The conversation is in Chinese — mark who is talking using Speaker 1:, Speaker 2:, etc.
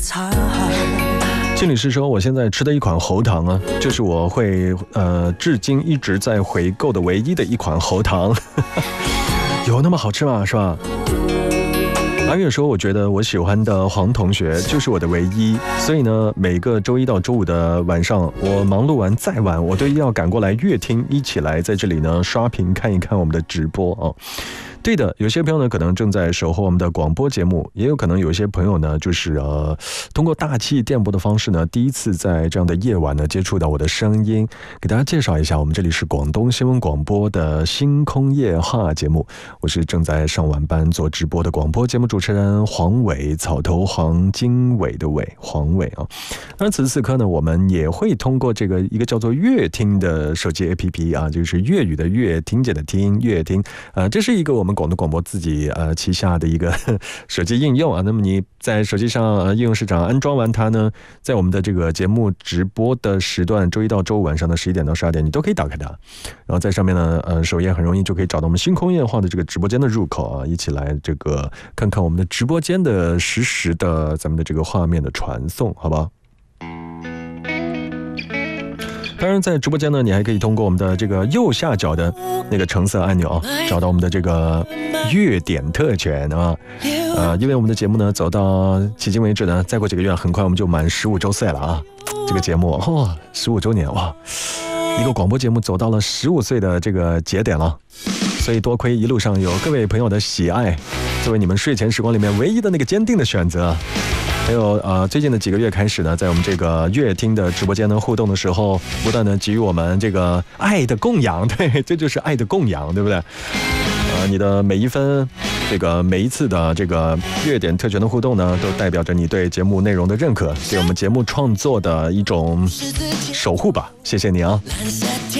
Speaker 1: 经理是说，我现在吃的一款喉糖啊，就是我会至今一直在回购的唯一的一款喉糖。有那么好吃吗？是吧？阿月说，我觉得我喜欢的黄同学就是我的唯一，所以呢，每个周一到周五的晚上，我忙碌完再晚，我都要赶过来乐听，一起来在这里呢刷屏看一看我们的直播啊。对的，有些朋友呢可能正在守候我们的广播节目，也有可能有一些朋友呢就是通过大气电波的方式呢，第一次在这样的夜晚呢接触到我的声音。给大家介绍一下，我们这里是广东新闻广播的星空夜话节目，我是正在上晚班做直播的广播节目主持人黄伟，草头黄经纬的纬，黄伟啊。当然此时此刻呢，我们也会通过这个一个叫做乐听的手机 APP 啊，就是粤语的粤，听见的听，乐听，这是一个我们广东广播自己旗下的一个手机应用啊。那么你在手机上应用市场安装完它呢，在我们的这个节目直播的时段，周一到周五晚上的11点到12点，你都可以打开它，然后在上面呢，首页很容易就可以找到我们星空夜话的这个直播间的入口啊，一起来这个看看我们的直播间的实时的咱们的这个画面的传送，好不好？当然在直播间呢，你还可以通过我们的这个右下角的那个橙色按钮找到我们的这个月点特权啊。因为我们的节目呢走到迄今为止呢，再过几个月很快我们就满15周岁了啊。这个节目15周年，哇，一个广播节目走到了15岁的这个节点了，所以多亏一路上有各位朋友的喜爱，作为你们睡前时光里面唯一的那个坚定的选择。还有最近的几个月开始呢，在我们这个乐听的直播间呢互动的时候，不断的给予我们这个爱的供养，对，这就是爱的供养，对不对？你的每一分，这个每一次的这个乐点特权的互动呢，都代表着你对节目内容的认可，对我们节目创作的一种守护吧，谢谢你啊。